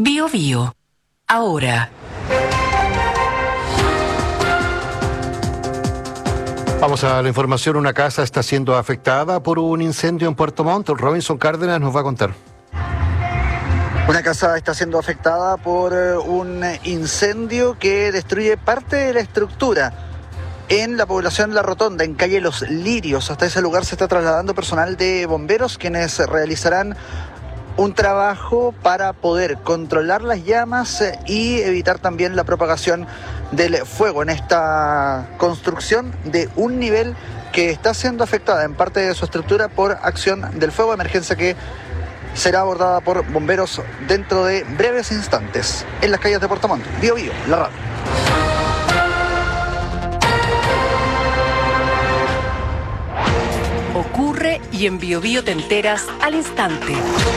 Bio Bio. Ahora. Vamos a la información. Una casa está siendo afectada por un incendio en Puerto Montt. Robinson Cárdenas nos va a contar. Una casa está siendo afectada por un incendio que destruye parte de la estructura en la población La Rotonda, en calle Los Lirios. Hasta ese lugar se está trasladando personal de bomberos, quienes realizarán un trabajo para poder controlar las llamas y evitar también la propagación del fuego en esta construcción de un nivel que está siendo afectada en parte de su estructura por acción del fuego, emergencia que será abordada por bomberos dentro de breves instantes en las calles de Puerto Montt. Bio Bio, la radio. Ocurre y en Bio Bio te enteras al instante.